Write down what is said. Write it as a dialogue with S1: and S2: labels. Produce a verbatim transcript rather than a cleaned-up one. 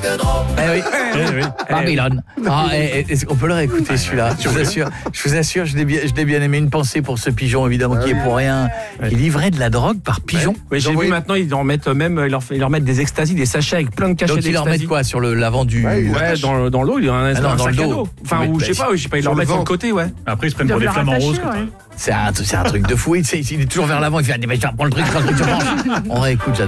S1: Eh oui,
S2: Eh oui.
S1: Babylone. Ah, eh, eh, est-ce qu'on peut le réécouter celui-là? Je vous assure, je vous assure, je l'ai bien, je l'ai bien aimé. Une pensée pour ce pigeon évidemment qui est pour rien, qui livrait de la drogue par pigeon.
S2: Oui, j'ai vu maintenant ils en mettent même ils leur, ils leur mettent des extasies, des sachets avec plein de cachets
S1: Donc ils leur mettent
S2: d'ecstasy.
S1: quoi sur le l'avant du
S3: Ouais,
S2: Ouais, dans, dans l'eau, il y a un,
S1: Ah non,
S2: un
S1: dans
S2: sac
S1: le
S2: à
S1: dos.
S2: dos. Enfin,
S1: Mais-
S2: ou je sais pas, je sais pas, ils
S3: Sur
S2: leur
S3: le
S2: mettent sur le
S3: ventre.
S2: côté, ouais.
S4: Après, ils se prennent
S5: Ils
S4: pour des
S5: doivent la
S4: flamants roses.
S5: rattacher,
S4: quoi.
S5: ouais.
S1: C'est un, c'est un truc de fou. Il, il est toujours vers l'avant. Il fait, ah, mais je vais prendre le truc, je prends le truc, je prends. On réécoute.